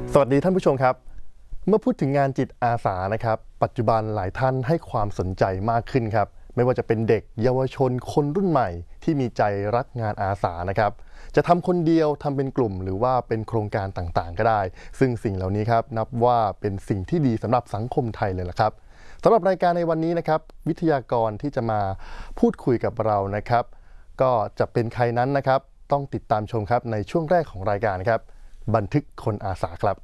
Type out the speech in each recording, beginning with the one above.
สวัสดีท่านผู้ชมครับเมื่อพูดถึงงานจิตอาสานะครับปัจจุบันหลายท่านให้ความสนใจมากขึ้นครับไม่ว่าจะเป็นเด็กเยาวชนคนรุ่นใหม่ที่มีใจรักงานอาสานะครับจะทำคนเดียวทำเป็นกลุ่มหรือว่าเป็นโครงการต่างๆก็ได้ซึ่งสิ่งเหล่านี้ครับนับว่าเป็นสิ่งที่ดีสำหรับสังคมไทยเลยล่ะครับสำหรับรายการในวันนี้นะครับวิทยากรที่จะมาพูดคุยกับเรานะครับก็จะเป็นใครนั้นนะครับต้องติดตามชมครับในช่วงแรกของรายการครับบันทึกคนอาสาครับ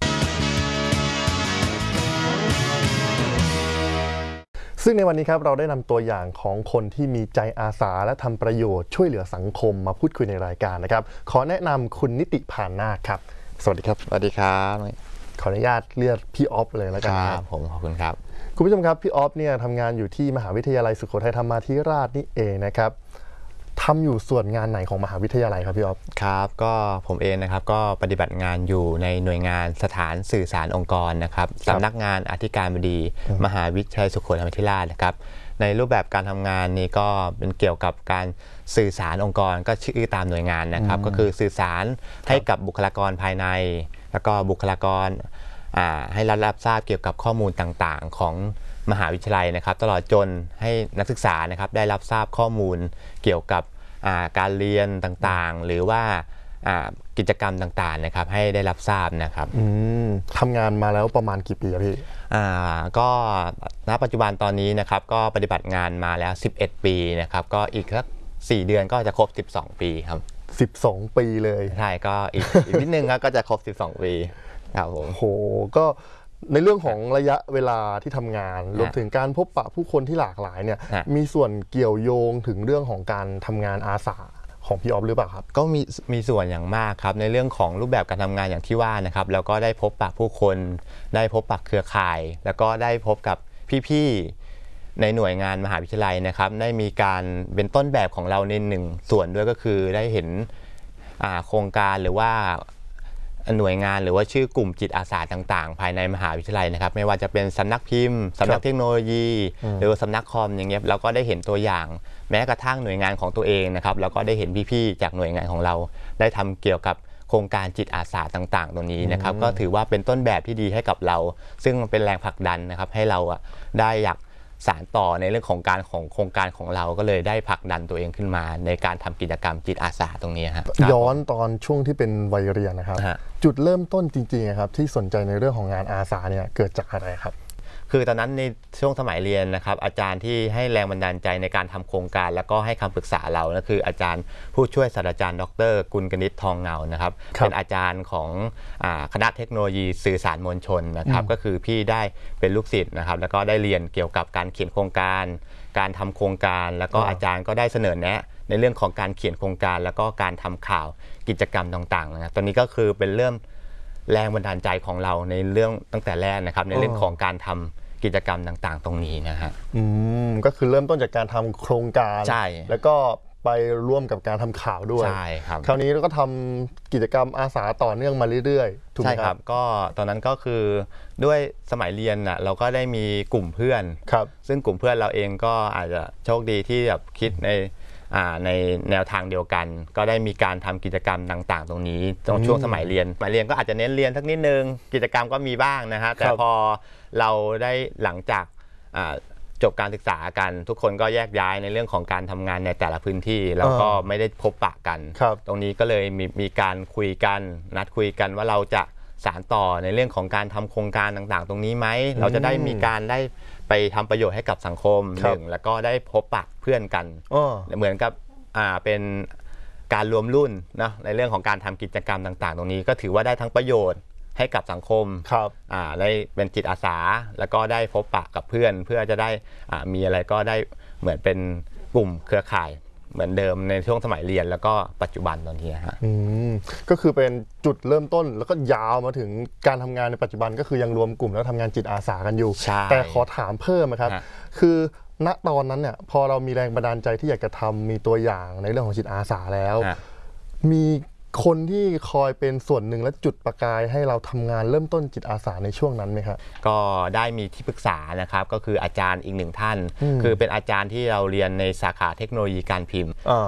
ซึ่งในวันนี้ครับเราได้นำตัวอย่างของคนที่มีใจอาสาและทำประโยชน์ช่วยเหลือสังคมมาพูดคุยในรายการนะครับขอแนะนำคุณนิติผ่านนาคครับสวัสดีครับสวัสดีครับขออนุญาตเรียกพี่ออฟเลยแล้วกันครับผมขอบคุณครับคุณผู้ชมครับพี่ออฟเนี่ยทำงานอยู่ที่มหาวิทยาลัยสุโขทัยธรรมาธิราชนี่เองนะครับทำอยู่ส่วนงานไหนของมหาวิทยาลัยครับพี่ออฟครับก็ผมเองนะครับก็ปฏิบัติงานอยู่ในหน่วยงานสถานสื่อสารองค์กรนะครับสำนักงานอธิการบดีมหาวิทยาลัยสุโขทัยธรรมาธิราชนะครับในรูปแบบการทำงานนี้ก็เป็นเกี่ยวกับการสื่อสารองค์กรก็ชื่อตามหน่วยงานนะครับก็คือสื่อสารให้กับบุคลากรภายในแล้วก็บุคลากรให้รับทราบเกี่ยวกับข้อมูลต่างๆของมหาวิทยาลัยนะครับตลอดจนให้นักศึกษานะครับได้รับทราบข้อมูลเกี่ยวกับการเรียนต่างๆหรือว่ากิจกรรมต่างๆนะครับให้ได้รับทราบนะครับทำงานมาแล้วประมาณกี่ปีครับพี่ก็ณปัจจุบันตอนนี้นะครับก็ปฏิบัติงานมาแล้ว11ปีนะครับก็อีกสัก4เดือนก็จะครบ12ปีครับ 12ปีเลยใช่ก็อีกนิดนึงครับก็จะครบ12ปีครับผมโหก็ในเรื่องของระยะเวลาที่ทำงานรวมถึงการพบปะผู้คนที่หลากหลายเนี่ยมีส่วนเกี่ยวโยงถึงเรื่องของการทำงานอาสาของพี่ออฟหรือเปล่าครับก็มีส่วนอย่างมากครับในเรื่องของรูปแบบการทำงานอย่างที่ว่านะครับแล้วก็ได้พบปะผู้คนได้พบปะเครือข่ายแล้วก็ได้พบกับพี่ๆในหน่วยงานมหาวิทยาลัยนะครับได้มีการเป็นต้นแบบของเราในหนึ่งส่วนด้วยก็คือได้เห็นโครงการหรือว่าหน่วยงานหรือว่าชื่อกลุ่มจิตอาสาต่างๆภายในมหาวิทยาลัยนะครับไม่ว่าจะเป็นสำนักพิมพ์สำนักเทคโนโลยีหรือสำนักคอมอย่างเงี้ยเราก็ได้เห็นตัวอย่างแม้กระทั่งหน่วยงานของตัวเองนะครับแล้วก็ได้เห็นพี่ๆจากหน่วยงานของเราได้ทำเกี่ยวกับโครงการจิตอาสาต่างๆตรงนี้นะครับก็ถือว่าเป็นต้นแบบที่ดีให้กับเราซึ่งเป็นแรงผลักดันนะครับให้เราได้อยากสานต่อในเรื่องของโครงการของเราก็เลยได้ผลักดันตัวเองขึ้นมาในการทำกิจกรรมจิตอาสาตรงนี้ครับย้อนตอนช่วงที่เป็นวัยเรียนนะครับจุดเริ่มต้นจริงๆครับที่สนใจในเรื่องของงานอาสาเนี่ยเกิดจากอะไรครับคือตอนนั้นในช่วงสมัยเรียนนะครับอาจารย์ที่ให้แรงบันดาลใจในการทำโครงการแล้วก็ให้คำปรึกษาเราก็คืออาจารย์ผู้ช่วยศาสตราจารย์ดร.กุลกนิษฐ์ทองเงานะครับเป็นอาจารย์ของคณะเทคโนโลยีสื่อสารมวลชนนะครับก็คือพี่ได้เป็นลูกศิษย์นะครับแล้วก็ได้เรียนเกี่ยวกับการเขียนโครงการการทำโครงการแล้วก็อาจารย์ก็ได้เสนอแนะในเรื่องของการเขียนโครงการแล้วก็การทำข่าวกิจกรรมต่างๆนะครับตอนนี้ก็คือเป็นเริ่มแรงบันดาลใจของเราในเรื่องตั้งแต่แรกนะครับในเรื่องของการทำกิจกรรมต่างๆตรงนี้นะฮะก็คือเริ่มต้นจากการทำโครงการใช่แล้วก็ไปร่วมกับการทำข่าวด้วยใช่ครับคราวนี้เราก็ทำกิจกรรมอาสาต่อเนื่องมาเรื่อยๆถูกไหมครับก็ตอนนั้นก็คือด้วยสมัยเรียนเราก็ได้มีกลุ่มเพื่อนซึ่งกลุ่มเพื่อนเราเองก็อาจจะโชคดีที่แบบคิดในแนวทางเดียวกันก็ได้มีการทำกิจกรรมต่างๆตรงนี้ตรงช่วงสมัยเรียนก็อาจจะเน้นเรียนสักนิดนึงกิจกรรมก็มีบ้างนะฮะแต่พอเราได้หลังจากจบการศึกษากันทุกคนก็แยกย้ายในเรื่องของการทำงานในแต่ละพื้นที่แล้วก็ไม่ได้พบปะกันตรงนี้ก็เลยมีการคุยกันนัดคุยกันว่าเราจะสานต่อในเรื่องของการทำโครงการต่างๆตรงนี้ไหมเราจะได้มีการได้ไปทำประโยชน์ให้กับสังคมหนึ่งแล้วก็ได้พบปะเพื่อนกันเหมือนกับเป็นการรวมรุ่นนะในเรื่องของการทำกิจกรรมต่างๆตรงนี้ก็ถือว่าได้ทั้งประโยชน์ให้กับสังคมได้เป็นจิตอาสาแล้วก็ได้พบปะกับเพื่อนเพื่อจะได้มีอะไรก็ได้เหมือนเป็นกลุ่มเครือข่ายเหมือนเดิมในช่วงสมัยเรียนแล้วก็ปัจจุบันตอนนี้ฮะก็คือเป็นจุดเริ่มต้นแล้วก็ยาวมาถึงการทำงานในปัจจุบันก็คือยังรวมกลุ่มแล้วทำงานจิตอาสากันอยู่แต่ขอถามเพิ่มครับคือณตอนนั้นเนี่ยพอเรามีแรงบันดาลใจที่อยากจะทำมีตัวอย่างในเรื่องของจิตอาสาแล้วมีคนที่คอยเป็นส่วนหนึ่งและจุดประกายให้เราทำงานเริ่มต้นจิตอาสาในช่วงนั้นไหมครับก็ได้มีที่ปรึกษานะครับก็คืออาจารย์อีกหนึ่งท่านคือเป็นอาจารย์ที่เราเรียนในสาขาเทคโนโลยีการพิมพ์